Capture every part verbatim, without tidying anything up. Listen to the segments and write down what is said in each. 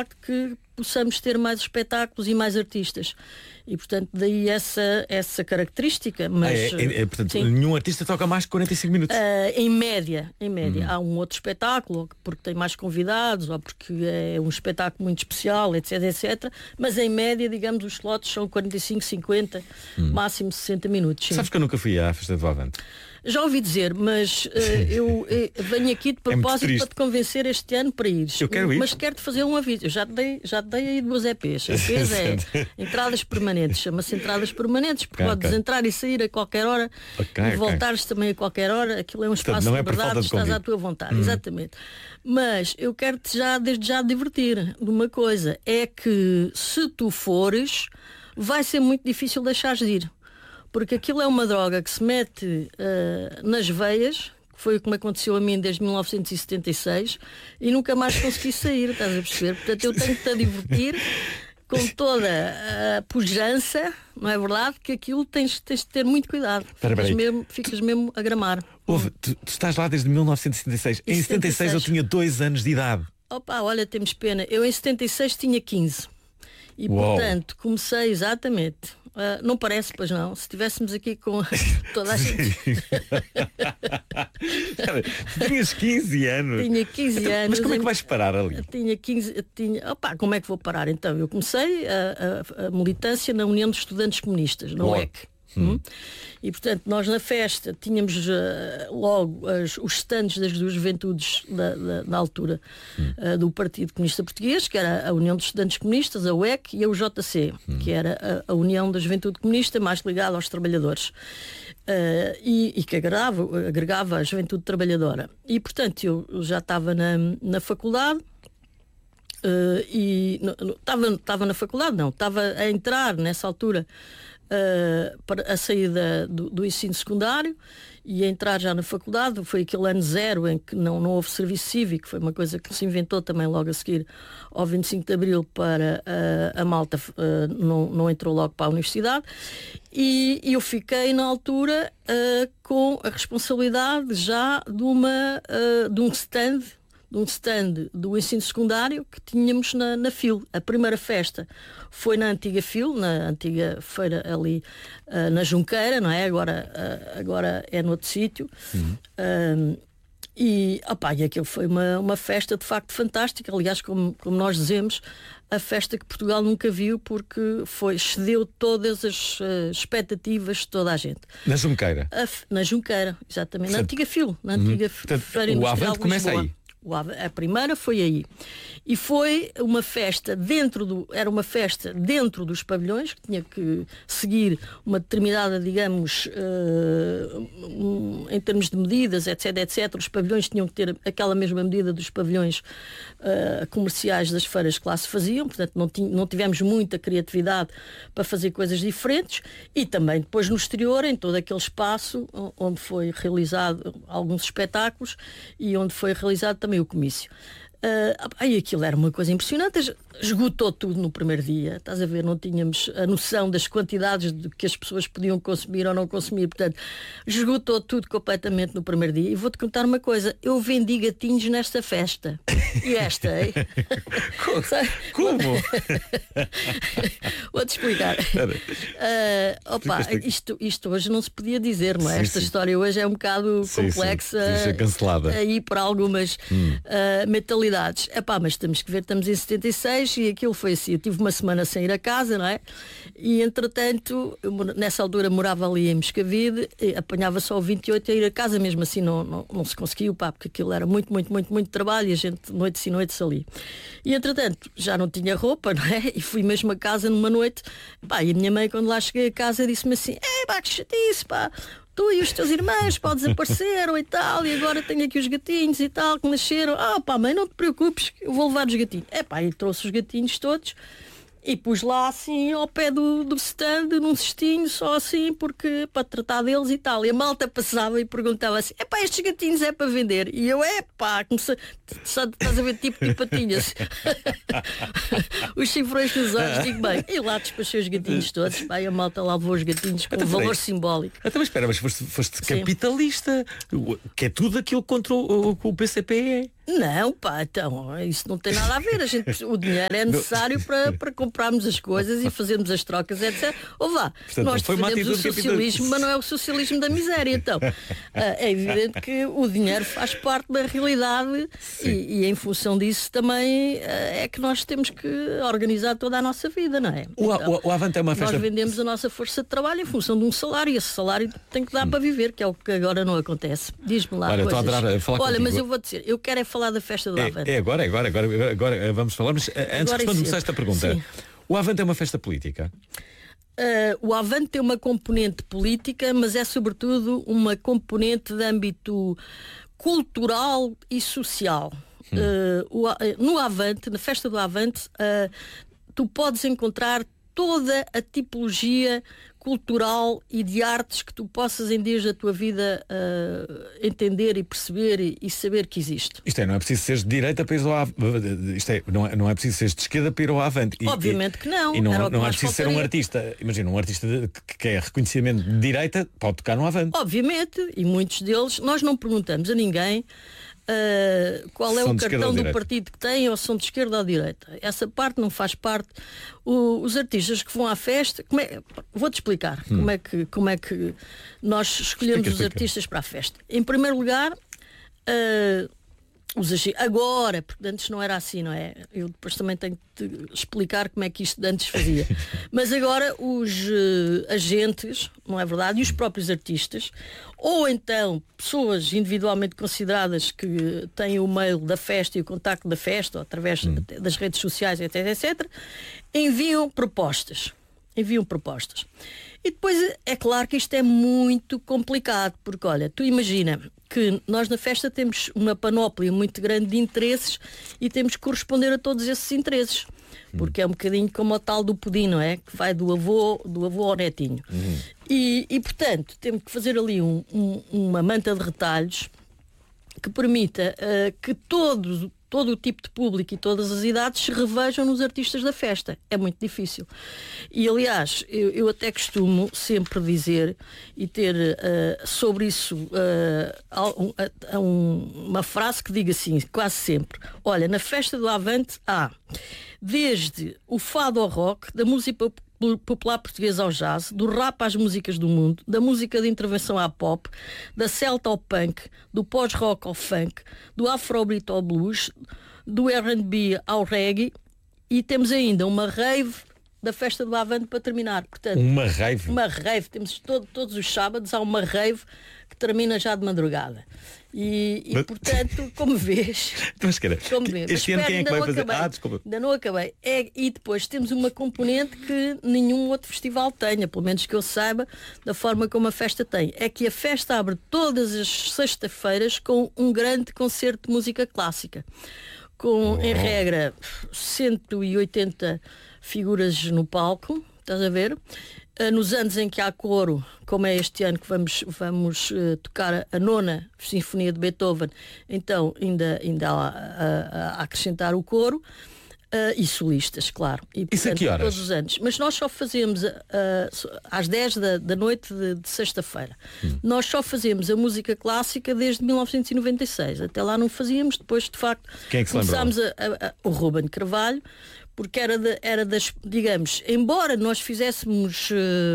facto que possamos ter mais espetáculos e mais artistas. E portanto daí essa, essa característica. Mas, ah, é, é, é, portanto, nenhum artista toca mais que quarenta e cinco minutos. Uh, em média, em média. Uhum. Há um outro espetáculo porque tem mais convidados ou porque é um espetáculo muito especial, etc, etc. Mas em média, digamos, os slots são quarenta e cinco, cinquenta, uhum. máximo sessenta minutos. Sim. Sabes que eu nunca fui à festa do Avante? Já ouvi dizer, mas uh, eu, eu venho aqui de propósito é para te convencer este ano para ires. Eu quero ir. Mas quero-te fazer um aviso. Eu já te dei, já te dei aí duas E Pês. E Pês é entradas permanentes. Chama-se entradas permanentes, porque okay, podes okay. entrar e sair a qualquer hora okay, e voltares okay. também a qualquer hora. Aquilo é um espaço Portanto, de liberdade, é estás à tua vontade. Hum. Exatamente. Mas eu quero-te já, desde já, divertir de uma coisa. É que se tu fores, vai ser muito difícil deixares de ir. Porque aquilo é uma droga que se mete uh, nas veias, que foi como aconteceu a mim desde mil novecentos e setenta e seis, e nunca mais consegui sair, estás a perceber? Portanto, eu tenho que te a divertir com toda a pujança, não é verdade? Que aquilo tens, tens de ter muito cuidado. Ficas mesmo, ficas mesmo a gramar. Ouve, tu, tu estás lá desde mil novecentos e setenta e seis. Em setenta e seis eu tinha dois anos de idade. Opa, olha, temos pena. Eu em setenta e seis tinha quinze. E Uou. Portanto, comecei exatamente... Uh, não parece, pois não. Se estivéssemos aqui com toda a gente. Tinhas quinze anos. Tinha quinze então, anos. Mas como é que vais parar ali? Tinha quinze. Tinha... Opa, como é que vou parar? Então, eu comecei a, a, a militância na União dos Estudantes Comunistas, na U E C. Hum. E portanto nós na festa tínhamos uh, logo as, os stands das duas juventudes da, da, da altura hum. uh, do Partido Comunista Português, que era a União dos Estudantes Comunistas, a U E C, e a U J C, hum. que era a, a União da Juventude Comunista mais ligada aos trabalhadores, uh, e, e que agregava, agregava a juventude trabalhadora. E portanto eu já estava na, na faculdade. Uh, e estava na faculdade, não, estava a entrar nessa altura uh, para a saída do, do ensino secundário e a entrar já na faculdade. Foi aquele ano zero em que não, não houve serviço cívico, foi uma coisa que se inventou também logo a seguir ao vinte e cinco de Abril para uh, a malta, uh, não, não entrou logo para a universidade, e, e eu fiquei na altura uh, com a responsabilidade já de, uma, uh, de um stand de um stand do ensino secundário que tínhamos na, na F I L. A primeira festa foi na antiga F I L, na antiga feira ali uh, na Junqueira, não é? Agora, uh, agora é noutro sítio. Uhum. Uh, e, opa, e aquilo foi uma, uma festa de facto fantástica. Aliás, como, como nós dizemos, a festa que Portugal nunca viu, porque foi, excedeu todas as uh, expectativas de toda a gente. Na Junqueira? A, na Junqueira, exatamente. Portanto, na antiga F I L, na antiga uhum. Portanto, feira industrial. O Avante começa aí. A primeira foi aí. E foi uma festa dentro do... Era uma festa dentro dos pavilhões, que tinha que seguir uma determinada, digamos, uh, um, em termos de medidas, etc, etcétera. Os pavilhões tinham que ter aquela mesma medida dos pavilhões uh, comerciais das feiras que lá se faziam. Portanto, não, tinha, não tivemos muita criatividade para fazer coisas diferentes. E também depois no exterior, em todo aquele espaço onde foi realizado alguns espetáculos e onde foi realizado também o comício. Uh, aí aquilo era uma coisa impressionante, esgotou tudo no primeiro dia, estás a ver, não tínhamos a noção das quantidades de que as pessoas podiam consumir ou não consumir, portanto esgotou tudo completamente no primeiro dia. E vou-te contar uma coisa, eu vendi gatinhos nesta festa. E esta, hein? Como? Vou-te explicar. Uh, opa, isto, isto hoje não se podia dizer, não é? Sim, esta sim. história hoje é um bocado sim, complexa, sim. cancelada aí por algumas hum. uh, mentalidades. Epá, mas temos que ver, estamos em setenta e seis e aquilo foi assim, eu tive uma semana sem ir a casa, não é? E entretanto, eu, nessa altura morava ali em Moscavide, apanhava só o vinte e oito a ir a casa, mesmo assim não, não, não se conseguiu, pá, porque aquilo era muito, muito, muito, muito trabalho e a gente noites e noites ali. E entretanto, já não tinha roupa, não é? E fui mesmo a casa numa noite, pá, e a minha mãe, quando lá cheguei a casa, disse-me assim: é pá, que chatice, pá, tu e os teus irmãos pá, desapareceram e tal, e agora tenho aqui os gatinhos e tal, que nasceram. Ah pá, mãe, não te preocupes, eu vou levar os gatinhos. É pá, e trouxe os gatinhos todos e pus lá assim ao pé do, do stand, num cestinho, só assim, porque para tratar deles e tal. E a malta passava e perguntava assim: é pá, estes gatinhos é para vender? E eu, é pá, comecei, estás a ver, tipo de patinhas. os cifrões nos olhos, digo bem, e lá despachei os gatinhos todos, pá, e a malta lá levou os gatinhos com um valor simbólico. Até mas espera, mas foste, foste capitalista, que é tudo aquilo contra o, o P C P E. Não, pá, então, isso não tem nada a ver. A gente, o dinheiro é necessário para, para comprarmos as coisas e fazermos as trocas, etcétera. Ou vá, Portanto, nós defendemos o socialismo, mas não é o socialismo da miséria. Então, é evidente que o dinheiro faz parte da realidade e, e em função disso também é que nós temos que organizar toda a nossa vida, não é? O, então, o, o Avante é uma festa... Nós vendemos a nossa força de trabalho em função de um salário e esse salário tem que dar hum. para viver, que é o que agora não acontece. Diz-me lá Olha, coisas. Estou a adorar falar Olha, contigo. mas eu vou dizer, eu quero é falar da festa do é, Avante. É agora, é agora, agora, agora vamos falar, mas antes responde-me esta pergunta. Sim. O Avante é uma festa política? Uh, o Avante tem uma componente política, mas é sobretudo uma componente de âmbito cultural e social. Hum. Uh, o, no Avante, na festa do Avante, uh, tu podes encontrar toda a tipologia cultural e de artes que tu possas em dias da tua vida uh, entender e perceber e, e saber que existe. Isto é, não é preciso seres de direita para ir ao Avante. Isto é, não é, não é preciso seres de esquerda para ir ao Avante. E, Obviamente que não. E não, Era não é preciso faltaria. ser um artista. Imagina, um artista de, que, que é reconhecimento de direita pode tocar no Avante. Obviamente, e muitos deles, nós não perguntamos a ninguém Uh, qual é o cartão do partido que tem, ou são de esquerda ou de direita. Essa parte não faz parte. O, os artistas que vão à festa, como é, vou-te explicar hum. como, é que, como é que nós escolhemos explica, os explica. artistas para a festa. Em primeiro lugar, uh, os agora, porque antes não era assim, não é? Eu depois também tenho que te explicar como é que isto antes fazia. Mas agora os uh, agentes, não é verdade? E os próprios artistas, ou então pessoas individualmente consideradas que têm o mail da festa e o contacto da festa, ou através hum. das redes sociais, etc, etcétera, enviam propostas. Enviam propostas. E depois é claro que isto é muito complicado, porque olha, tu imagina que nós na festa temos uma panóplia muito grande de interesses e temos que corresponder a todos esses interesses. Porque é um bocadinho como o tal do pudim, não é? Que vai do avô, do avô ao netinho. Uhum. E, e, portanto, temos que fazer ali um, um, uma manta de retalhos que permita uh, que todos, todo o tipo de público e todas as idades se revejam nos artistas da festa. É muito difícil. E, aliás, eu, eu até costumo sempre dizer e ter uh, sobre isso uh, um, um, uma frase que diga assim, quase sempre. Olha, na festa do Avante há desde o fado ao rock, da música popular portuguesa ao jazz, do rap às músicas do mundo, da música de intervenção à pop, da celta ao punk, do pós-rock ao funk, do afrobeat ao blues, do R and B ao reggae, e temos ainda uma rave da festa do Avante para terminar. Portanto, uma rave? Uma rave. Temos todo, todos os sábados há uma rave que termina já de madrugada. E, e mas... portanto, como vês, mas, cara, como vês este ano quem é que vai fazer? Ah, desculpa. Ainda não acabei. É, e depois temos uma componente que nenhum outro festival tenha, pelo menos que eu saiba, da forma como a festa tem. É que a festa abre todas as sextas-feiras com um grande concerto de música clássica. Com, oh. em regra, cento e oitenta figuras no palco, estás a ver? Nos anos em que há coro, como é este ano que vamos, vamos uh, tocar a, a nona Sinfonia de Beethoven, então ainda, ainda há a, a acrescentar o coro uh, e solistas, claro. E, portanto, isso a que horas? Todos os anos. Mas nós só fazemos uh, às dez da, da noite de, de sexta-feira. Hum. Nós só fazemos a música clássica desde mil novecentos e noventa e seis. Até lá não fazíamos, depois de facto Quem é que se começámos a, a, a, o Ruben Carvalho, porque era, de, era das, digamos, embora nós fizéssemos uh,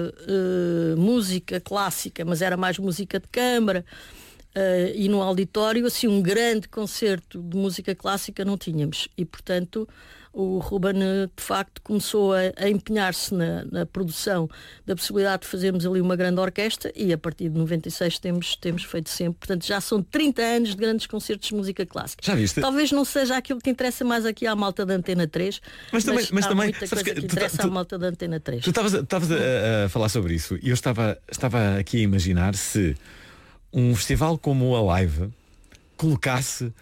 uh, música clássica, mas era mais música de câmara, uh, e no auditório, assim, um grande concerto de música clássica não tínhamos. E, portanto, o Ruben, de facto, começou a, a empenhar-se na, na produção da possibilidade de fazermos ali uma grande orquestra, e a partir de noventa e seis temos, temos feito sempre. Portanto, já são trinta anos de grandes concertos de música clássica. Já viste? Talvez não seja aquilo que interessa mais aqui à malta da Antena três, mas, também, mas, mas há também, muita coisa que, que interessa tu, tu, à malta da Antena três. Tu estavas a, a falar sobre isso, e eu estava, estava aqui a imaginar se um festival como o Alive colocasse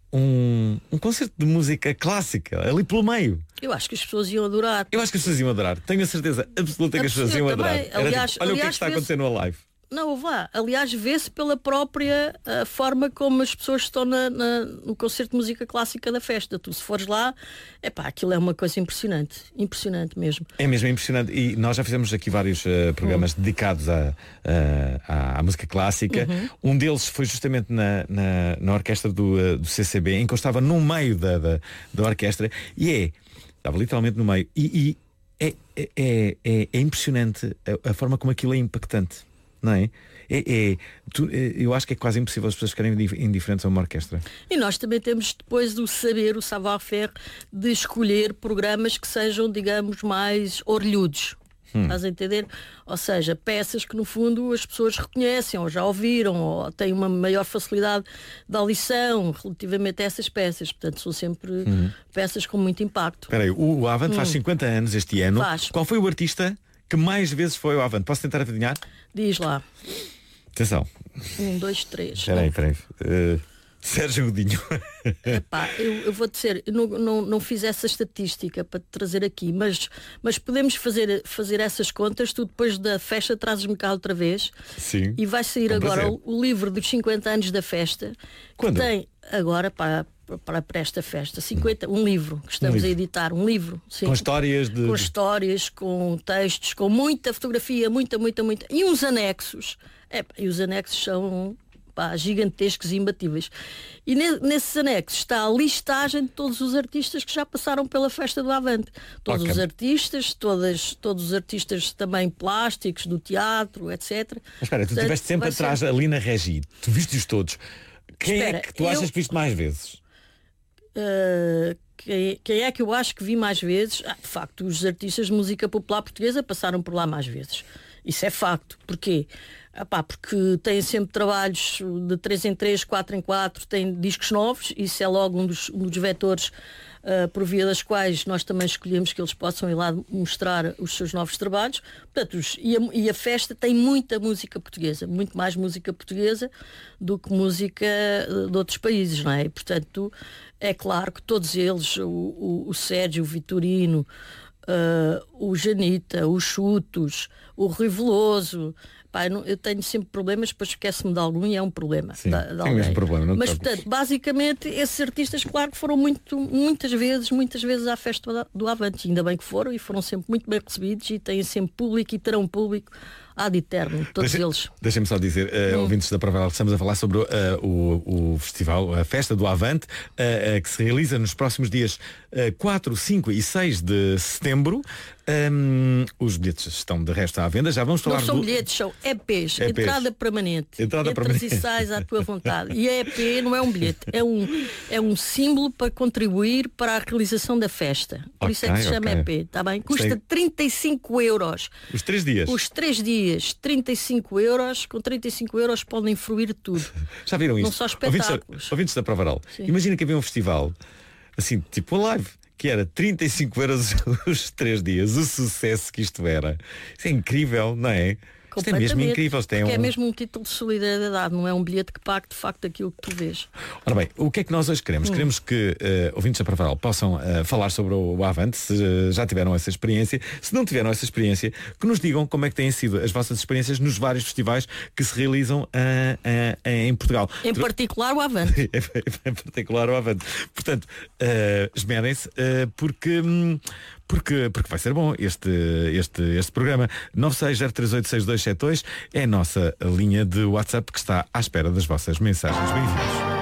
Um, um concerto de música clássica ali pelo meio. Eu acho que as pessoas iam adorar. Eu acho que as pessoas iam adorar. Tenho a certeza absoluta que as pessoas iam adorar. Aliás, tipo, olha aliás, o que é que está a acontecer no Alive. Não, vá. Aliás, vê-se pela própria uh, forma como as pessoas estão na, na, no concerto de música clássica da festa. Tu, se fores lá, epá, aquilo é uma coisa impressionante. Impressionante mesmo. É mesmo impressionante. E nós já fizemos aqui vários uh, programas uhum. dedicados à, à, à música clássica. Uhum. Um deles foi justamente na, na, na orquestra do, uh, do C C B, em que eu estava no meio da, da, da orquestra. E é, estava literalmente no meio. E, e é, é, é, é impressionante a, a forma como aquilo é impactante. Não é? É, é, tu, é? Eu acho que é quase impossível as pessoas ficarem indiferentes a uma orquestra. E nós também temos depois o saber, o savoir-faire de escolher programas que sejam, digamos, mais orelhudos. Hum. Estás a entender? Ou seja, peças que no fundo as pessoas reconhecem, ou já ouviram, ou têm uma maior facilidade de audição relativamente a essas peças. Portanto, são sempre hum. peças com muito impacto. Espera aí, o Avante hum. faz cinquenta anos este ano. Faz. Qual foi o artista que mais vezes foi ao Avante? Posso tentar adivinhar? Diz lá. Atenção. Um, dois, três. Espera aí, espera aí. Uh, Sérgio Godinho. Epá, eu, eu vou dizer, eu não, não, não fiz essa estatística para te trazer aqui, mas, mas podemos fazer, fazer essas contas. Tu depois da festa trazes-me cá outra vez. Sim. E vai sair agora o, o livro dos cinquenta anos da festa. Quando? Que tem agora para para, para esta festa, cinquenta, um livro que estamos um livro. a editar, um livro sim, com histórias de... com histórias, com textos, com muita fotografia, muita, muita, muita, e uns anexos. É, e os anexos são pá, gigantescos e imbatíveis. E ne, nesses anexos está a listagem de todos os artistas que já passaram pela festa do Avante. Todos okay. os artistas, todas, todos os artistas também plásticos, do teatro, etcétera. Mas espera, tu estiveste sempre atrás ser... ali na Regi, tu viste-os todos. Quem espera, é que tu achas eu... que viste mais vezes? Uh, quem, quem é que eu acho que vi mais vezes? Ah, de facto, os artistas de música popular portuguesa passaram por lá mais vezes. Isso é facto. Porquê? Ah, pá, porque têm sempre trabalhos de três em três, quatro em quatro, têm discos novos. Isso é logo um dos, um dos vetores uh, por via das quais nós também escolhemos que eles possam ir lá mostrar os seus novos trabalhos. Portanto, os, e, a, e a festa tem muita música portuguesa, muito mais música portuguesa do que música de outros países, não é? E, portanto, é claro que todos eles, o, o, o Sérgio, o Vitorino, uh, o Janita, os Chutos, o Rui Veloso. Pá, eu, não, eu tenho sempre problemas, depois esqueço-me de algum e é um problema. Sim, da, de tem mesmo problema, não Mas, portanto, basicamente, esses artistas, claro que foram muito, muitas vezes, muitas vezes à festa do Avante. Ainda bem que foram e foram sempre muito bem recebidos e têm sempre público e terão público ad eterno, todos Deixa, eles. Deixem-me só dizer, uh, hum. ouvintes da Provavel, estamos a falar sobre uh, o, o festival, a festa do Avante, uh, uh, que se realiza nos próximos dias uh, quatro, cinco e seis de setembro. Um, os bilhetes estão de resto à venda. Já vamos falar. Não são do... bilhetes, são E Pês, E Pês. Entrada permanente. Entrada Entras permanente. e sais à tua vontade. E a E P não é um bilhete, é um, é um símbolo para contribuir para a realização da festa. Por okay, isso é que se chama okay. E P, está bem? Custa Sei. trinta e cinco euros. Os três dias. Os três dias, trinta e cinco euros. Com trinta e cinco euros podem fruir tudo. Já viram isto? Não só espetáculos. Ouvintes da Provaral, imagina que havia um festival assim, tipo a live, que era trinta e cinco euros os três dias, o sucesso que isto era. Isso é incrível, não é? Isto é mesmo incrível. Isto é, um... é mesmo um título de solidariedade, não é um bilhete que pague de facto aquilo que tu vês. Ora bem, o que é que nós hoje queremos? Hum. Queremos que uh, ouvintes da Provaral possam uh, falar sobre o, o Avante, se uh, já tiveram essa experiência. Se não tiveram essa experiência, que nos digam como é que têm sido as vossas experiências nos vários festivais que se realizam uh, uh, em Portugal. Em particular o Avante. Em particular o Avante. Portanto, uh, esmerem-se uh, porque... Hum, Porque, porque vai ser bom este, este, este programa. nove seis zero três oito seis dois sete dois é a nossa linha de WhatsApp que está à espera das vossas mensagens. Bem-vindos.